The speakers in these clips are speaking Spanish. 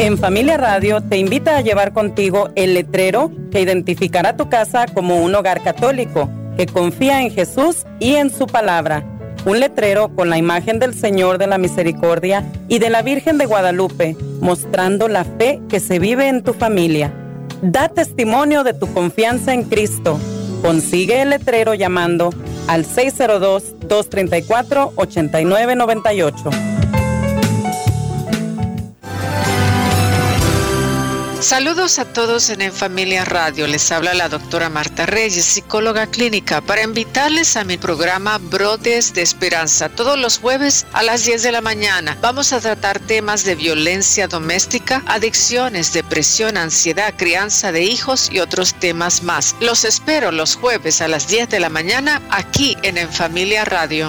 En Familia Radio te invita a llevar contigo el letrero que identificará tu casa como un hogar católico, que confía en Jesús y en su palabra. Un letrero con la imagen del Señor de la Misericordia y de la Virgen de Guadalupe, mostrando la fe que se vive en tu familia. Da testimonio de tu confianza en Cristo. Consigue el letrero llamando al 602-234-8998. Saludos a todos en Familia Radio. Les habla la doctora Marta Reyes, psicóloga clínica, para invitarles a mi programa Brotes de Esperanza. Todos los jueves a las 10 de la mañana vamos a tratar temas de violencia doméstica, adicciones, depresión, ansiedad, crianza de hijos y otros temas más. Los espero los jueves a las 10 de la mañana aquí en Familia Radio.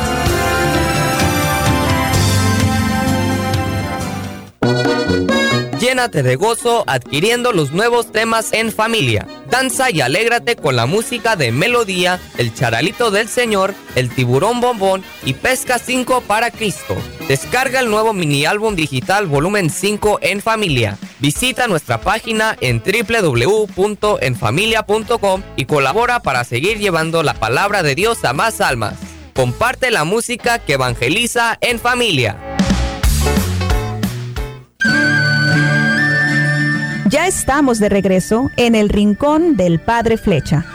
Llénate de gozo adquiriendo los nuevos temas en familia. Danza y alégrate con la música de Melodía, El Charalito del Señor, El Tiburón Bombón y Pesca 5 para Cristo. Descarga el nuevo mini álbum digital volumen 5 en familia. Visita nuestra página en www.enfamilia.com y colabora para seguir llevando la palabra de Dios a más almas. Comparte la música que evangeliza en familia. Ya estamos de regreso en el Rincón del Padre Flecha.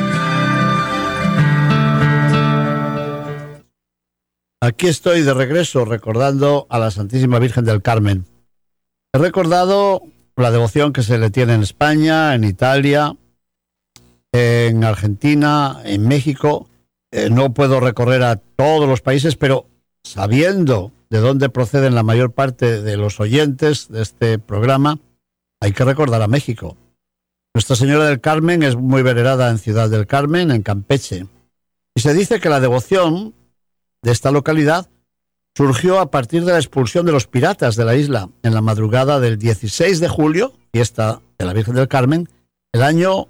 Aquí estoy de regreso recordando a la Santísima Virgen del Carmen. He recordado la devoción que se le tiene en España, en Italia, en Argentina, en México. No puedo recorrer a todos los países, pero sabiendo de dónde proceden la mayor parte de los oyentes de este programa, hay que recordar a México. Nuestra Señora del Carmen es muy venerada en Ciudad del Carmen, en Campeche. Y se dice que la devoción de esta localidad surgió a partir de la expulsión de los piratas de la isla en la madrugada del 16 de julio, fiesta de la Virgen del Carmen, el año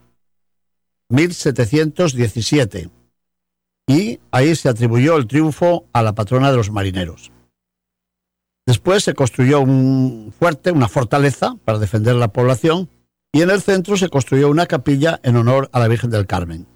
1717. Y ahí se atribuyó el triunfo a la patrona de los marineros. Después se construyó un fuerte, una fortaleza para defender la población, y en el centro se construyó una capilla en honor a la Virgen del Carmen.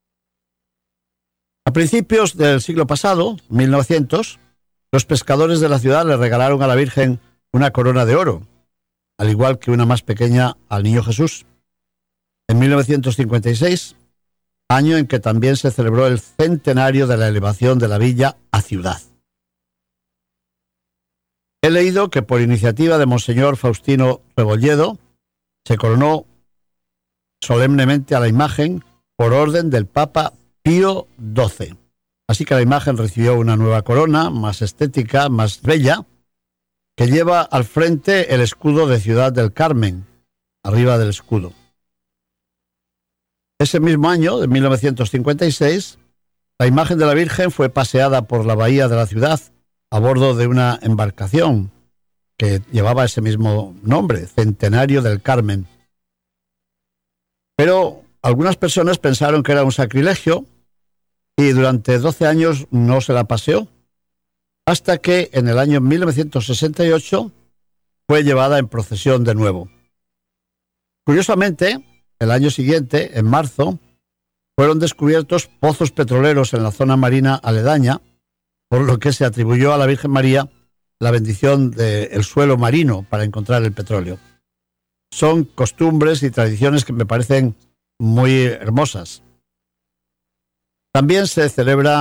A principios del siglo pasado, 1900, los pescadores de la ciudad le regalaron a la Virgen una corona de oro, al igual que una más pequeña al Niño Jesús. En 1956, año en que también se celebró el centenario de la elevación de la villa a ciudad. He leído que por iniciativa de Monseñor Faustino Rebolledo se coronó solemnemente a la imagen por orden del Papa Pío XII. Así que la imagen recibió una nueva corona, más estética, más bella, que lleva al frente el escudo de Ciudad del Carmen, arriba del escudo. Ese mismo año, de 1956, la imagen de la Virgen fue paseada por la bahía de la ciudad a bordo de una embarcación que llevaba ese mismo nombre, Centenario del Carmen. Pero algunas personas pensaron que era un sacrilegio y durante 12 años no se la paseó, hasta que en el año 1968 fue llevada en procesión de nuevo. Curiosamente, el año siguiente, en marzo, fueron descubiertos pozos petroleros en la zona marina aledaña, por lo que se atribuyó a la Virgen María la bendición del suelo marino para encontrar el petróleo. Son costumbres y tradiciones que me parecen muy hermosas. También se celebra